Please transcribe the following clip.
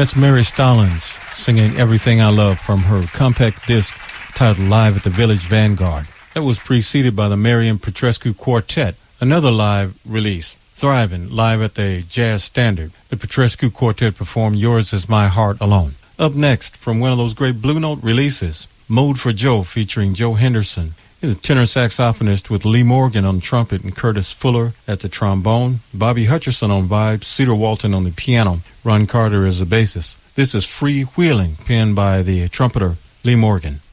That's Mary Stallings singing Everything I Love from her compact disc titled Live at the Village Vanguard. That was preceded by the Marian Petrescu Quartet, another live release, Thriving, live at the Jazz Standard. The Petrescu Quartet performed Yours Is My Heart Alone. Up next, from one of those great Blue Note releases, Mode for Joe featuring Joe Henderson. He's a tenor saxophonist with Lee Morgan on trumpet and Curtis Fuller at the trombone, Bobby Hutcherson on vibes, Cedar Walton on the piano, Ron Carter is the bassist. This is Free Wheeling, penned by the trumpeter Lee Morgan.